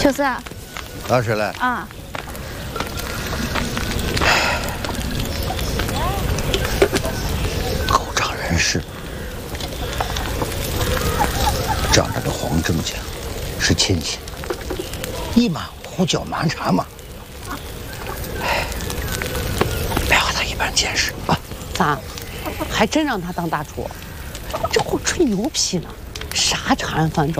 秋思啊， 水来啊， 口仗人势，仗着这黄正家是亲戚，一马虎脚麻茶嘛。别和他一般见识啊！ 咋，还真让他当大厨？这会吹牛皮呢？啥长安饭庄？